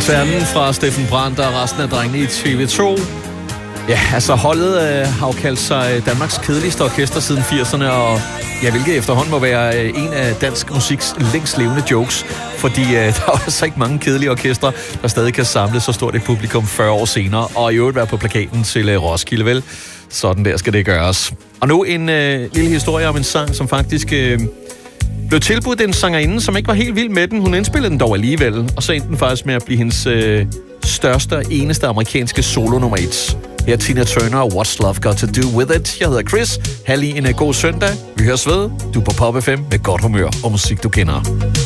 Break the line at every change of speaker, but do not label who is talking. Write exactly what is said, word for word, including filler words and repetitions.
Koncerten fra Steffen Brandt og resten af drengene i T V to. Ja, altså holdet øh, har jo kaldt sig Danmarks kedeligste orkester siden firserne, og ja, hvilket efterhånden må være øh, en af dansk musiks længst levende jokes, fordi øh, der er altså ikke mange kedelige orkestre, der stadig kan samle så stort et publikum fyrre år senere, og i øvrigt være på plakaten til øh, Roskilde, vel? Sådan der skal det gøres. Og nu en øh, lille historie om en sang, som faktisk øh, blev tilbudt en sangerinde, som ikke var helt vild med den. Hun indspillede den dog alligevel, og så endte den faktisk med at blive hendes øh, største og eneste amerikanske solo nummer et. Her er Tina Turner og What's Love Got To Do With It. Jeg hedder Chris. Ha' lige en god søndag. Vi høres ved. Du er på Pop F M med godt humør og musik, du kender.